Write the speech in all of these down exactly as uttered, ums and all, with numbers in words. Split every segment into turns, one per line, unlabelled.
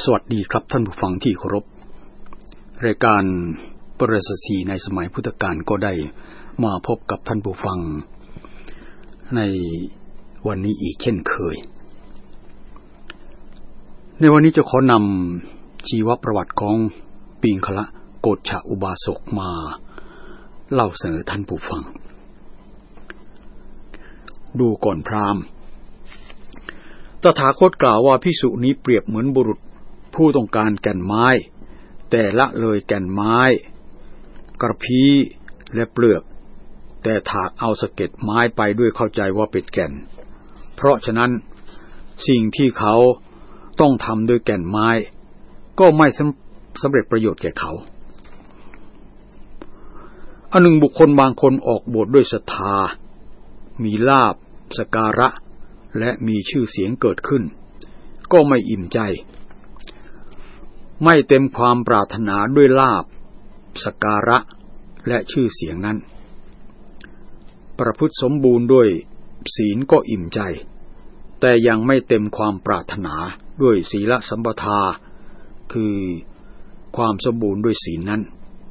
สวัสดีครับท่านผู้ฟังที่เคารพรายการปริศสีในสมัยพุทธกาลก็ได้มาพบกับท่านผู้ฟังในวันนี้อีกเช่นเคยในวันนี้จะขอนำชีวประวัติของปิงคละโกฏฉอุบาสกมาเล่าเสนอท่านผู้ฟังดูก่อนพราหมณ์ตถาคตกล่าวว่าภิกษุนี้เปรียบเหมือนบุรุษผู้ต้องการแก่นไม้แต่ละเลยแก่นไม้กระพี้และเปลือกแต่ถากเอาสะเก็ดไม้ไปด้วยเข้าใจว่าเป็นแก่นเพราะฉะนั้นสิ่งที่เขาต้องทำด้วยแก่นไม้ก็ไม่สำเร็จประโยชน์แก่เขาอันหนึ่งบุคคลบางคนออกบวชด้วยศรัทธามีลาภสักการะและมีชื่อเสียงเกิดขึ้นก็ไม่อิ่มใจไม่เต็มความปรารถนาด้วยลาภสักการะและชื่อเสียงนั้นประพฤติสมบูรณ์ด้วยศีลก็อิ่มใจแต่ยังไม่เต็มความปรารถนาด้วยศีลสัมปทาคือความสมบูรณ์ด้วยศีลนั้น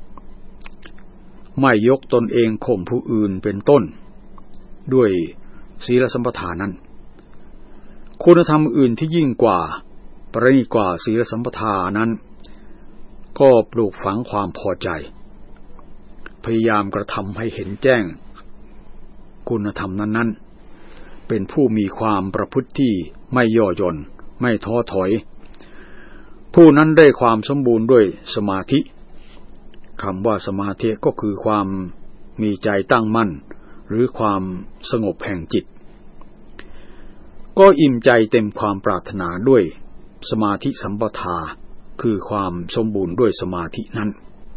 ไม่ยกตนเองข่มผู้อื่นเป็นต้นด้วยศีลสัมปทานั้นคุณธรรมอื่นที่ยิ่งกว่าประณีตกว่าศีลสัมปทานั้นก็ปลูกฝังความพอใจพยายามกระทำให้เห็นแจ้งคุณธรรมนั้นๆเป็นผู้มีความประพฤติที่ไม่ย่อหย่อนไม่ท้อถอยผู้นั้นได้ความสมบูรณ์ด้วยสมาธิคำว่าสมาธิก็คือความมีใจตั้งมั่นหรือความสงบแห่งจิตก็อิ่มใจเต็มความปรารถนาด้วยสมาธิสัมปทาคือความสมบูรณ์ด้วยสมาธินั้น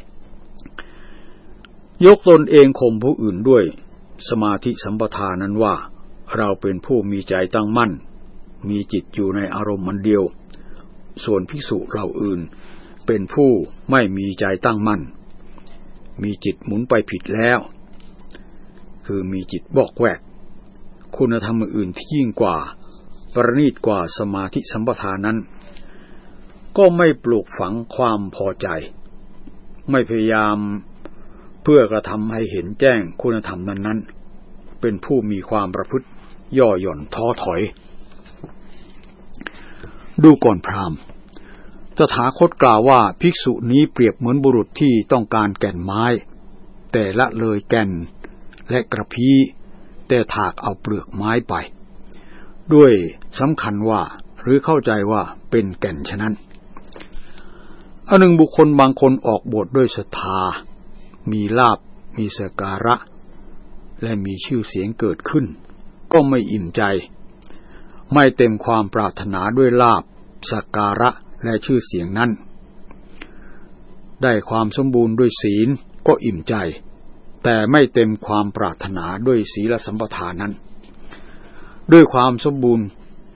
ยกตนเองข่มผู้อื่นด้วยสมาธิสัมปทานั้นว่าเราเป็นผู้มีใจตั้งมั่นมีจิตอยู่ในอารมณ์มันเดียวส่วนภิกษุเหล่าอื่นเป็นผู้ไม่มีใจตั้งมั่นมีจิตหมุนไปผิดแล้วคือมีจิตบอกแวกคุณธรรมอื่นที่ยิ่งกว่าประณีตกว่าสมาธิสัมปทานั้นก็ไม่ปลูกฝังความพอใจไม่พยายามเพื่อกระทำให้เห็นแจ้งคุณธรรมนั้นๆเป็นผู้มีความประพฤติย่อหย่อนท้อถอยดูก่อนพราหมณ์ตถาคตกล่าวว่าภิกษุนี้เปรียบเหมือนบุรุษที่ต้องการแก่นไม้แต่ละเลยแก่นและกระพี้แต่ถากเอาเปลือกไม้ไปด้วยสำคัญว่าหรือเข้าใจว่าเป็นแก่นฉะนั้นอันหนึ่งบุคคลบางคนออกบวชด้วยศรัทธามีลาภมีสักการะและมีชื่อเสียงเกิดขึ้นก็ไม่อิ่มใจไม่เต็มความปรารถนาด้วยลาภสักการะและชื่อเสียงนั้นได้ความสมบูรณ์ด้วยศีลก็อิ่มใจแต่ไม่เต็มความปรารถนาด้วยศีลสัมปทานนั้นด้วยความสมบูรณ์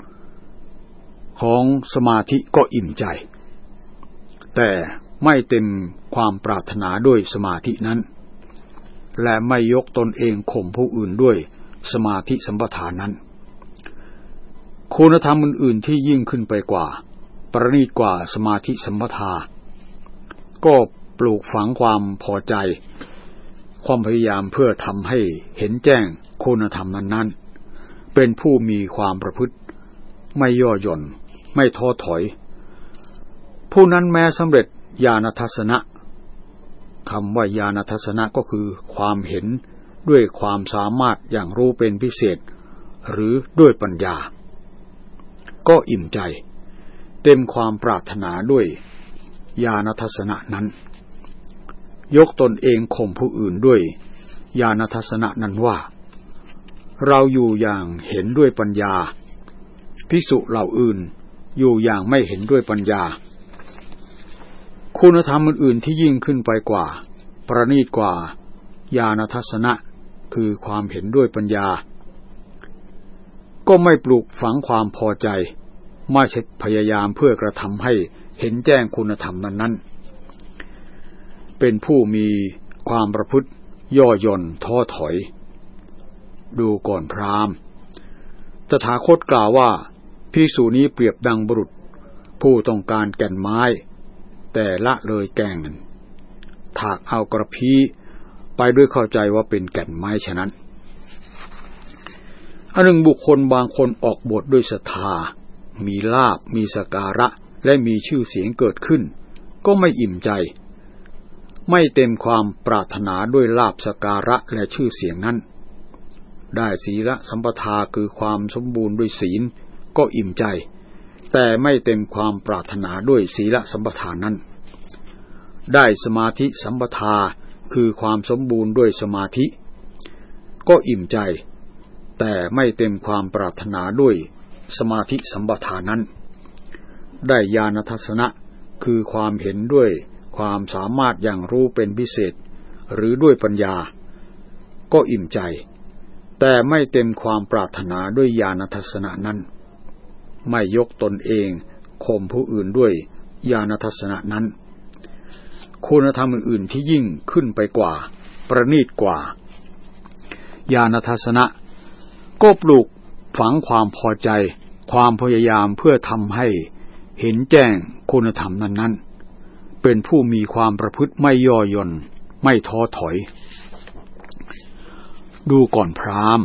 ของสมาธิก็อิ่มใจแต่ไม่เต็มความปรารถนาด้วยสมาธินั้นและไม่ยกตนเองข่มผู้อื่นด้วยสมาธิสัมปทานนั้นคุณธรรมอื่นๆที่ยิ่งขึ้นไปกว่าประณีตกว่าสมาธิสัมปทาก็ปลูกฝังความพอใจความพยายามเพื่อทำให้เห็นแจ้งคุณธรรมนั้นๆเป็นผู้มีความประพฤติไม่ย่อหย่อนไม่ท้อถอยผู้นั้นแม้สำเร็จญาณทัศนะคำว่าญาณทัศนะก็คือความเห็นด้วยความสามารถอย่างรู้เป็นพิเศษหรือด้วยปัญญาก็อิ่มใจเต็มความปรารถนาด้วยญาณทัศนะนั้นยกตนเองข่มผู้อื่นด้วยญาณทัศนะนั้นว่าเราอยู่อย่างเห็นด้วยปัญญาภิกษุเหล่าอื่นอยู่อย่างไม่เห็นด้วยปัญญาคุณธรรมอื่นๆที่ยิ่งขึ้นไปกว่าประณีตกว่าญาณทัศนะคือความเห็นด้วยปัญญาก็ไม่ปลูกฝังความพอใจไม่ใช่พยายามเพื่อกระทำให้เห็นแจ้งคุณธรรมนั้นๆเป็นผู้มีความประพฤติย่อหย่อนท้อถอยดูก่อนพราหมณ์ตถาคตกล่าวว่าภิกษุนี้เปรียบดังบุรุษผู้ต้องการแก่นไม้แต่ละเลยแก่นถากเอากระพี้ไปด้วยเข้าใจว่าเป็นแก่นไม้ฉะนั้นอันหนึ่งบุคคลบางคนออกบวชด้วยศรัทธามีลาภมีสักการะและมีชื่อเสียงเกิดขึ้นก็ไม่อิ่มใจไม่เต็มความปรารถนาด้วยลาภสักการะและชื่อเสียงนั้นได้ศีลสัมปทาคือความสมบูรณ์ด้วยศีลก็อิ่มใจแต่ไม่เต็มความปรารถนาด้วยศีลสัมปทานนั้นได้สมาธิสัมปทาคือความสมบูรณ์ด้วยสมาธิก็อิ่มใจแต่ไม่เต็มความปรารถนาด้วยสมาธิสัมปทานนั้นได้ญาณทัศนะคือความเห็นด้วยความสามารถอย่างรู้เป็นพิเศษหรือด้วยปัญญาก็อิ่มใจแต่ไม่เต็มความปรารถนาด้วยญาณทัศนะนั้นไม่ยกตนเองข่มผู้อื่นด้วยญาณทัศนะนั้นคุณธรรมอื่นๆที่ยิ่งขึ้นไปกว่าประณีตกว่าญาณทัศนะก็ปลูกฝังความพอใจความพยายามเพื่อทำให้เห็นแจ้งคุณธรรมนั้นๆเป็นผู้มีความประพฤติไม่ย่อหย่อนไม่ท้อถอยดูก่อนพราหมณ์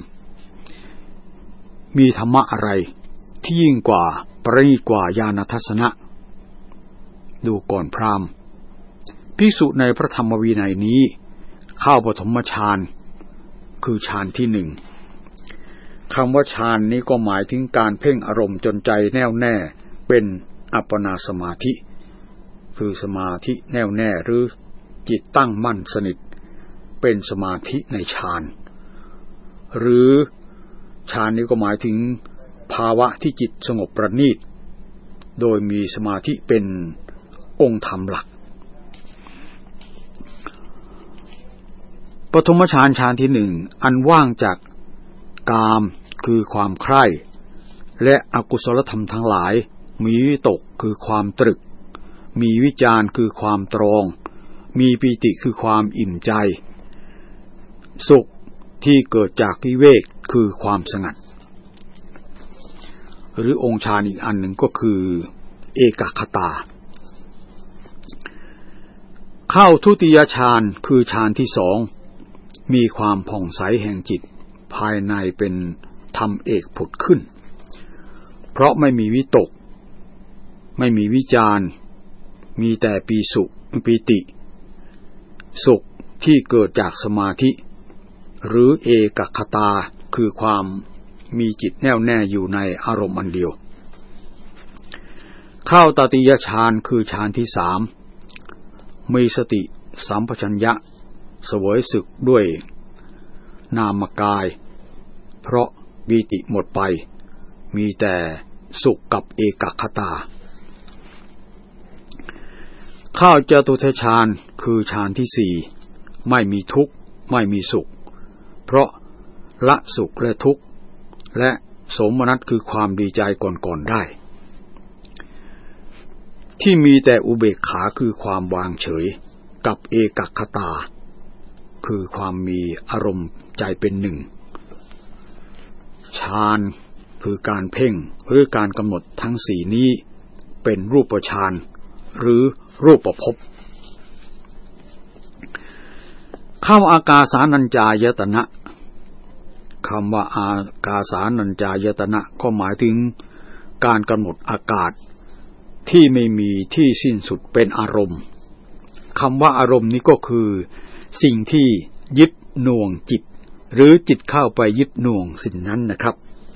มีธรรมะอะไรที่ยิ่งกว่าประณีตกว่าญาณทัศนะดูก่อนพราหมณ์ภิกษุในพระธรรมวินัยนี้เข้าปฐมฌานคือฌานที่หนึ่งคำว่าฌานนี้ก็หมายถึงการเพ่งอารมณ์จนใจแน่วแน่เป็นอัปปนาสมาธิคือสมาธิแน่วแน่หรือจิตตั้งมั่นสนิทเป็นสมาธิในฌานหรือฌานนี้ก็หมายถึงภาวะที่จิตสงบประณีตโดยมีสมาธิเป็นองค์ธรรมหลักปฐมฌานฌานที่หนึ่งอันว่างจากกามคือความใคร่และอกุศลธรรมทั้งหลายมีวิตกคือความตรึกมีวิจารคือความตรองมีปีติคือความอิ่มใจสุขที่เกิดจากวิเวกคือความสงัดหรือองค์ฌานอีกอันหนึ่งก็คือเอกคตาเข้าทุติยฌานคือฌานที่สองมีความผ่องใสแห่งจิตภายในเป็นธรรมเอกผุดขึ้นเพราะไม่มีวิตกไม่มีวิจารมีแต่ปีสุปีติสุขที่เกิดจากสมาธิหรือเอกคตาคือความมีจิตแน่วแน่อยู่ในอารมณ์อันเดียวเข้าตติยฌานคือฌานที่สามมีสติสัมปชัญญะเสวยสุขด้วยนามกายเพราะปีติหมดไปมีแต่สุขกับเอกคตาเข้าจตุตฌานคือฌานที่สี่ไม่มีทุกข์ไม่มีสุขเพราะละสุขและทุกข์และโสมนัสคือความดีใจก่อนๆได้ที่มีแต่อุเบกขาคือความวางเฉยกับเอกคตาคือความมีอารมณ์ใจเป็นหนึ่งฌานคือการเพ่งหรือการกำหนดทั้งสี่นี้เป็นรูปฌานหรือรูปภพเข้าอากาสานัญจายตนะคำว่าอากาสานัญจายตนะก็หมายถึงการกำหนดอากาศที่ไม่มีที่สิ้นสุดเป็นอารมณ์คำว่าอารมณ์นี้ก็คือสิ่งที่ยึดหน่วงจิตหรือจิตเข้าไปยึดหน่วงสิ่งนั้นนะครับ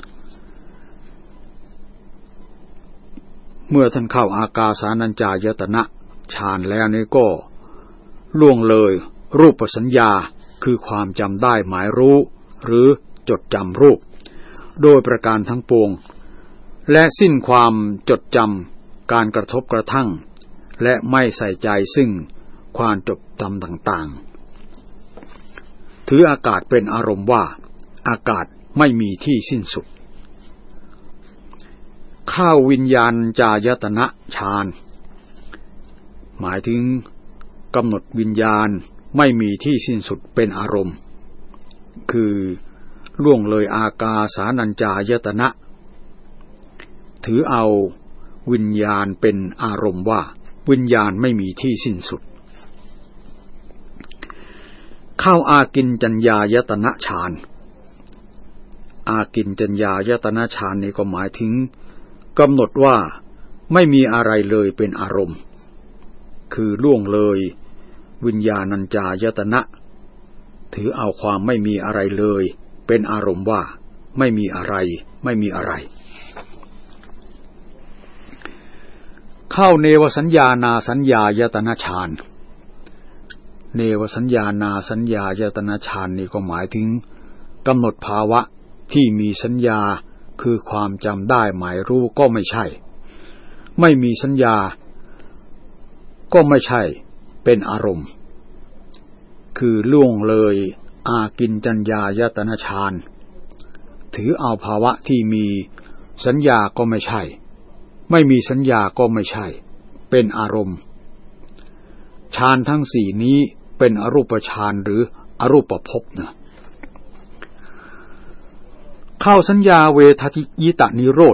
เมื่อท่านเข้าอากาสานัญจายตนะฌานแล้วนี่ก็ล่วงเลยรูปสัญญาคือความจำได้หมายรู้หรือจดจำรูปโดยประการทั้งปวงและสิ้นความจดจำการกระทบกระทั่งและไม่ใส่ใจซึ่งความจดจำต่างๆถืออากาศเป็นอารมณ์ว่าอากาศไม่มีที่สิ้นสุดเข้าวิญญาณจายตนะฌานหมายถึงกำหนดวิญญาณไม่มีที่สิ้นสุดเป็นอารมณ์คือล่วงเลยอากาสานัญจายตนะถือเอาวิญญาณเป็นอารมณ์ว่าวิญญาณไม่มีที่สิ้นสุดเข้าอากินจัญญายตนะฌานอากินจัญญายตนะฌานนี้ก็หมายถึงกำหนดว่าไม่มีอะไรเลยเป็นอารมณ์คือล่วงเลยวิญญาณัญจายตนะถือเอาความไม่มีอะไรเลยเป็นอารมณ์ว่าไม่มีอะไรไม่มีอะไรเข้าเนวสัญญานาสัญญายตนะฌานเนวสัญญานาสัญญายตนะฌานนี่ก็หมายถึงกำหนดภาวะที่มีสัญญาคือความจำได้หมายรู้ก็ไม่ใช่ไม่มีสัญญาก็ไม่ใช่เป็นอารมณ์คือล่วงเลยอากินจัญญายตนะฌานถือเอาภาวะที่มีสัญญาก็ไม่ใช่ไม่มีสัญญาก็ไม่ใช่เป็นอารมณ์ฌานทั้งสี่นี้เป็นอรูปฌานหรืออรูปภพนะเข้าสัญญาเวทยิตานิโรธ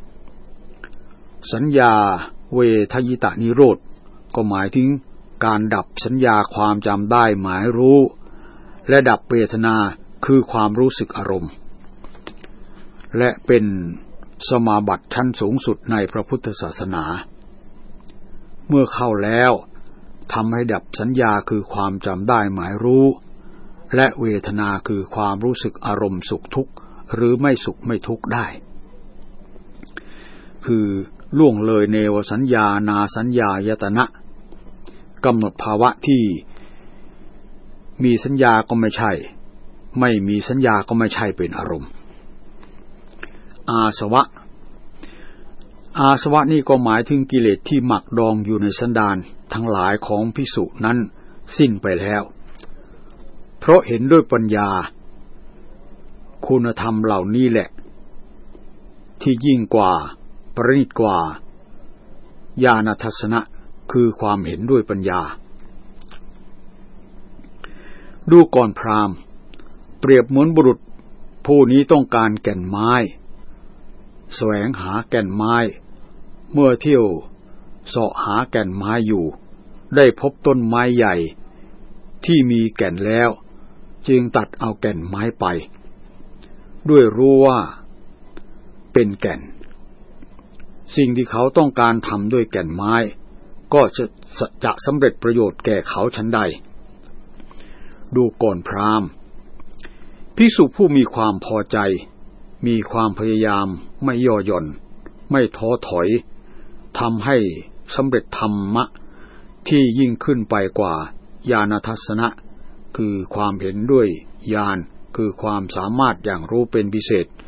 สัญญาเวทยิตานิโรธก็หมายถึงการดับสัญญาความจำได้หมายรู้และดับเวทนาคือความรู้สึกอารมณ์และเป็นสมาบัติชั้นสูงสุดในพระพุทธศาสนาเมื่อเข้าแล้วทำให้ดับสัญญาคือความจำได้หมายรู้และเวทนาคือความรู้สึกอารมณ์สุขทุกข์หรือไม่สุขไม่ทุกข์ได้คือล่วงเลยเนวสัญญานาสัญญายตนะกำหนดภาวะที่มีสัญญาก็ไม่ใช่ไม่มีสัญญาก็ไม่ใช่เป็นอารมณ์อาสวะอาสวะนี่ก็หมายถึงกิเลสที่หมักดองอยู่ในสันดานทั้งหลายของภิกษุนั้นสิ้นไปแล้วเพราะเห็นด้วยปัญญาคุณธรรมเหล่านี้แหละที่ยิ่งกว่าประณีตกว่าญาณทัศนะคือความเห็นด้วยปัญญาดูก่อนพราหมณ์เปรียบเหมือนบุรุษผู้นี้ต้องการแก่นไม้แสวงหาแก่นไม้เมื่อเที่ยวเสาะหาแก่นไม้อยู่ได้พบต้นไม้ใหญ่ที่มีแก่นแล้วจึงตัดเอาแก่นไม้ไปด้วยรู้ว่าเป็นแก่นสิ่งที่เขาต้องการทำด้วยแก่นไม้ก็จะจะสำเร็จประโยชน์แก่เขาชั้นใดดูก่อนพราหมณ์ภิกษุผู้มีความพอใจมีความพยายามไม่ย่อหย่อนไม่ท้อถอยทำให้สำเร็จธรรมะที่ยิ่งขึ้นไปกว่าญาณทัศนะคือความเห็นด้วยญาณคือความสามารถอย่างรู้เป็นพิเศษ